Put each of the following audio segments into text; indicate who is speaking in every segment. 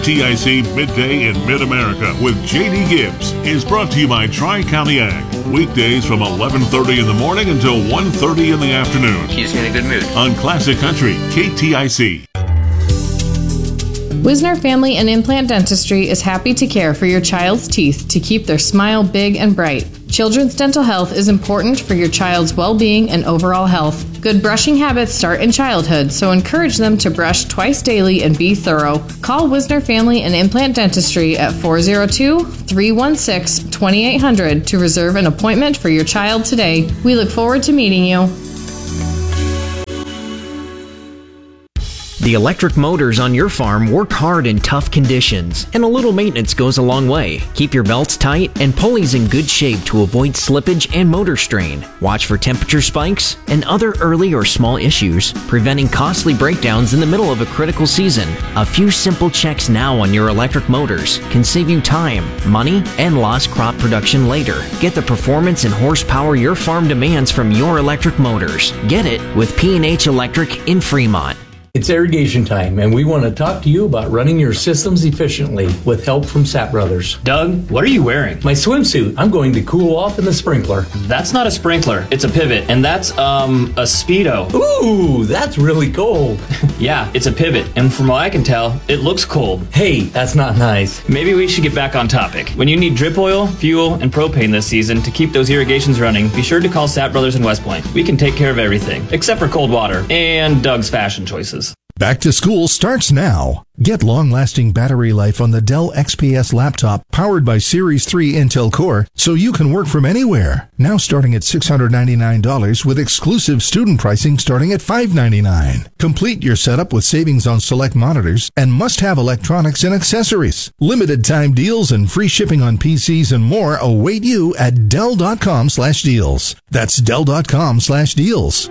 Speaker 1: KTIC Midday in Mid-America with J.D. Gibbs is brought to you by Tri-County Ag. Weekdays from 11:30 in the morning until 1:30 in the afternoon.
Speaker 2: Keeps me in a good mood.
Speaker 1: On Classic Country, KTIC.
Speaker 3: Wisner Family and Implant Dentistry is happy to care for your child's teeth to keep their smile big and bright. Children's dental health is important for your child's well-being and overall health. Good brushing habits start in childhood, so encourage them to brush twice daily and be thorough. Call Wisner Family and Implant Dentistry at 402-316-2800 to reserve an appointment for your child today. We look forward to meeting you.
Speaker 4: The electric motors on your farm work hard in tough conditions, and a little maintenance goes a long way. Keep your belts tight and pulleys in good shape to avoid slippage and motor strain. Watch for temperature spikes and other early or small issues, preventing costly breakdowns in the middle of a critical season. A few simple checks now on your electric motors can save you time, money, and lost crop production later. Get the performance and horsepower your farm demands from your electric motors. Get it with P&H Electric in Fremont.
Speaker 5: It's irrigation time, and we want to talk to you about running your systems efficiently with help from Sapp Brothers.
Speaker 6: Doug, what are you wearing?
Speaker 5: My swimsuit. I'm going to cool off in the sprinkler.
Speaker 6: That's not a sprinkler. It's a pivot, and that's, a Speedo.
Speaker 5: Ooh, that's really cold.
Speaker 6: Yeah, it's a pivot, and from what I can tell, it looks cold.
Speaker 5: Hey, that's not nice.
Speaker 6: Maybe we should get back on topic. When you need drip oil, fuel, and propane this season to keep those irrigations running, be sure to call Sapp Brothers in West Point. We can take care of everything, except for cold water and Doug's fashion choices.
Speaker 7: Back to school starts now. Get long-lasting battery life on the Dell XPS laptop powered by Series 3 Intel Core so you can work from anywhere. Now starting at $699 with exclusive student pricing starting at $599. Complete your setup with savings on select monitors and must-have electronics and accessories. Limited time deals and free shipping on PCs and more await you at Dell.com/deals. That's Dell.com/deals.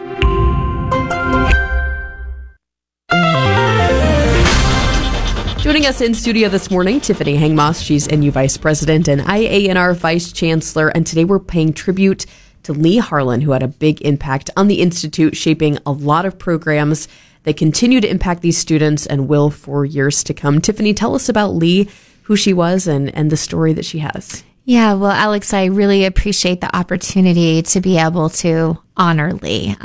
Speaker 8: Joining us in studio this morning, Tiffany Hangmoss. She's NU Vice President and IANR Vice Chancellor. And today we're paying tribute to Lee Harlan, who had a big impact on the Institute, shaping a lot of programs that continue to impact these students and will for years to come. Tiffany, tell us about Lee, who she was, and the story that she has.
Speaker 9: Yeah, well, Alex, I really appreciate the opportunity to be able to honor Lee.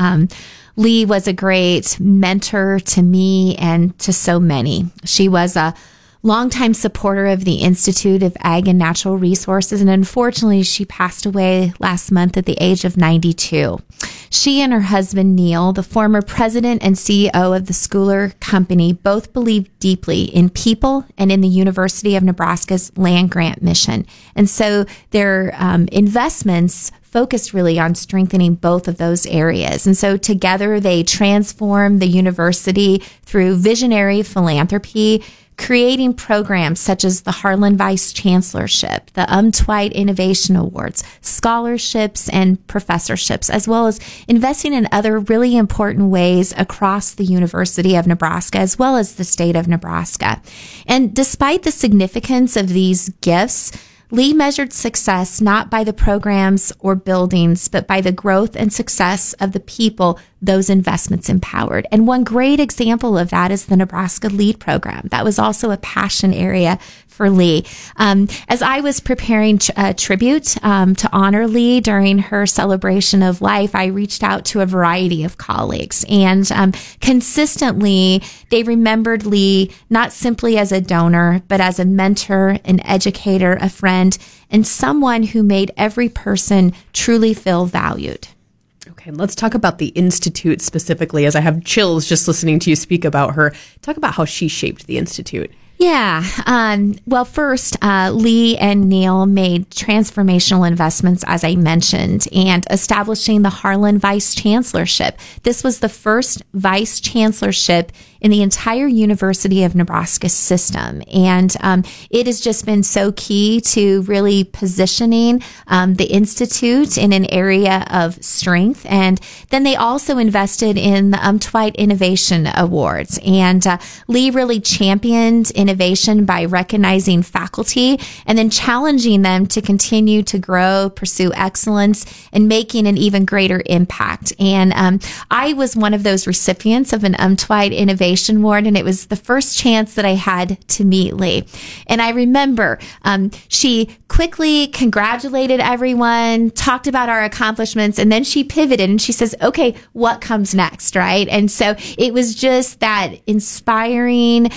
Speaker 9: Lee was a great mentor to me and to so many. She was a longtime supporter of the Institute of Ag and Natural Resources, and unfortunately, she passed away last month at the age of 92. She and her husband, Neil, the former president and CEO of the Schooler Company, both believed deeply in people and in the University of Nebraska's land grant mission. And so their investments focused really on strengthening both of those areas. And so together they transformed the university through visionary philanthropy, creating programs such as the Harlan Vice Chancellorship, the Twite Innovation Awards, scholarships, and professorships, as well as investing in other really important ways across the University of Nebraska, as well as the state of Nebraska. And despite the significance of these gifts, Lee measured success not by the programs or buildings, but by the growth and success of the people those investments empowered. And one great example of that is the Nebraska LEAD program. That was also a passion area for Lee. As I was preparing a tribute to honor Lee during her celebration of life, I reached out to a variety of colleagues, and consistently they remembered Lee not simply as a donor, but as a mentor, an educator, a friend, and someone who made every person truly feel valued.
Speaker 8: Okay, let's talk about the Institute specifically, as I have chills just listening to you speak about her. Talk about how she shaped the Institute.
Speaker 9: Yeah. Well, first, Lee and Neil made transformational investments, as I mentioned, and establishing the Harlan Vice Chancellorship. This was the first Vice Chancellorship in the entire University of Nebraska system. And it has just been so key to really positioning the Institute in an area of strength. And then they also invested in the Twite Innovation Awards. And Lee really championed innovation by recognizing faculty and then challenging them to continue to grow, pursue excellence, and making an even greater impact. And I was one of those recipients of an Twite Innovation Innovation Award, and it was the first chance that I had to meet Lee. And I remember she quickly congratulated everyone, talked about our accomplishments, and then she pivoted and she says, okay, what comes next, right? And so it was just that inspiring,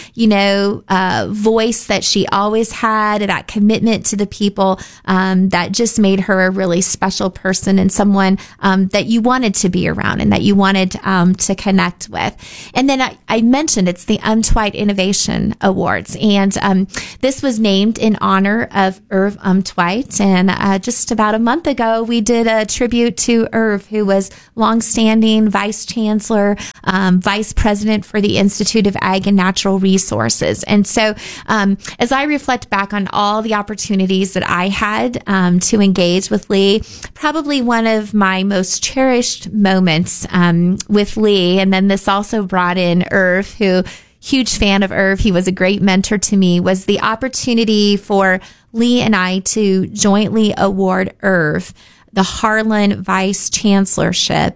Speaker 9: voice that she always had, that commitment to the people that just made her a really special person and someone that you wanted to be around and that you wanted to connect with. And then I mentioned it's the Umtwite Innovation Awards, and this was named in honor of Irv Umtwite. And just about a month ago, we did a tribute to Irv, who was longstanding vice chancellor, vice president for the Institute of Ag and Natural Resources. And so as I reflect back on all the opportunities that I had to engage with Lee, probably one of my most cherished moments with Lee, and then this also brought in Irv, who huge fan of Irv. He was a great mentor to me, was the opportunity for Lee and I to jointly award Irv the Harlan Vice Chancellorship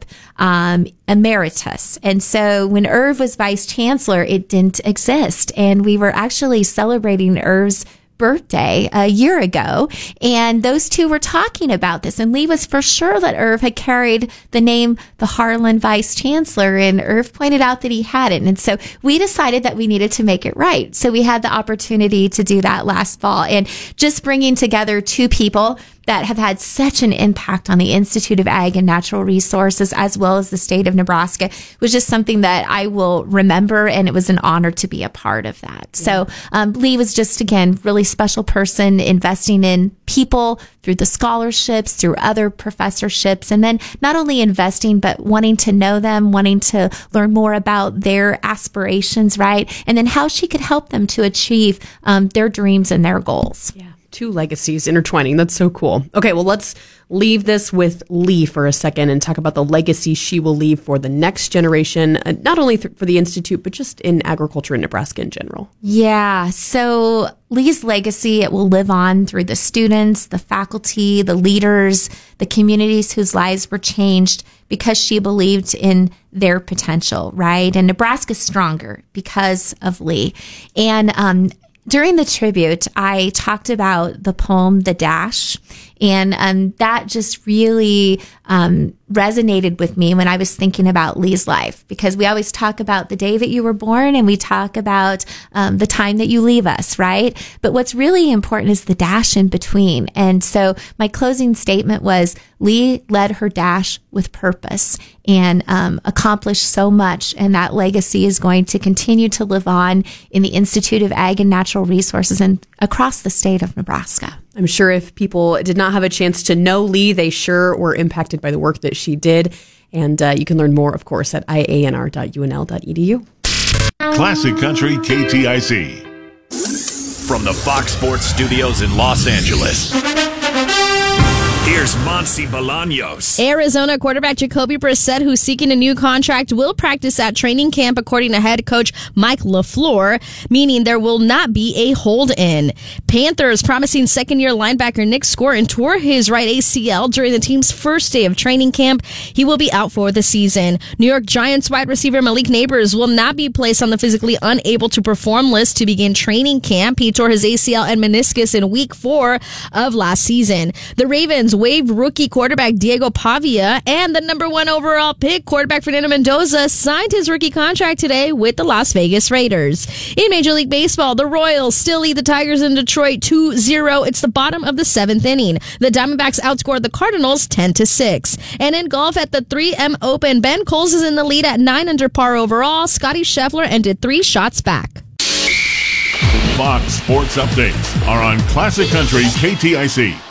Speaker 9: Emeritus. And so when Irv was Vice Chancellor, it didn't exist. And we were actually celebrating Irv's birthday a year ago, and those two were talking about this, and Lee was for sure that Irv had carried the name the Harlan Vice Chancellor, and Irv pointed out that he hadn't. And so we decided that we needed to make it right. So we had the opportunity to do that last fall, and just bringing together two people that have had such an impact on the Institute of Ag and Natural Resources, as well as the state of Nebraska, was just something that I will remember, and it was an honor to be a part of that. Yeah. So Lee was just, again, really special person, investing in people through the scholarships, through other professorships, and then not only investing, but wanting to know them, wanting to learn more about their aspirations, right? And then how she could help them to achieve their dreams and their goals.
Speaker 8: Yeah. Two legacies intertwining. That's so cool. Okay, well, let's leave this with Lee for a second and talk about the legacy she will leave for the next generation, not only for the Institute, but just in agriculture in Nebraska in general.
Speaker 9: Yeah, so Lee's legacy, it will live on through the students, the faculty, the leaders, the communities whose lives were changed because she believed in their potential, right? And Nebraska's stronger because of Lee. And during the tribute, I talked about the poem, The Dash, and that just really resonated with me when I was thinking about Lee's life, because we always talk about the day that you were born and we talk about the time that you leave us, right? But what's really important is the dash in between. And so my closing statement was, Lee led her dash with purpose and accomplished so much, and that legacy is going to continue to live on in the Institute of Ag and Natural Resources and across the state of Nebraska.
Speaker 8: I'm sure if people did not have a chance to know Lee, they sure were impacted by the work that she did. And you can learn more, of course, at ianr.unl.edu.
Speaker 1: Classic Country KTIC.
Speaker 2: From the Fox Sports Studios in Los Angeles, here's Monse Bolaños.
Speaker 10: Arizona quarterback Jacoby Brissett, who's seeking a new contract, will practice at training camp, according to head coach Mike LaFleur, meaning there will not be a hold-in. Panthers promising second-year linebacker Nick Scourton tore his right ACL during the team's first day of training camp. He will be out for the season. New York Giants wide receiver Malik Neighbors will not be placed on the physically unable to perform list to begin training camp. He tore his ACL and meniscus in week 4 of last season. The Ravens waived rookie quarterback Diego Pavia, and the number 1 overall pick quarterback Fernando Mendoza signed his rookie contract today with the Las Vegas Raiders. In Major League Baseball, the Royals still lead the Tigers in Detroit 2-0. It's the bottom of the 7th inning. The Diamondbacks outscored the Cardinals 10-6. And in golf at the 3M Open, Ben Coles is in the lead at 9 under par overall. Scotty Scheffler ended 3 shots back.
Speaker 1: Fox Sports Updates are on Classic Country KTIC.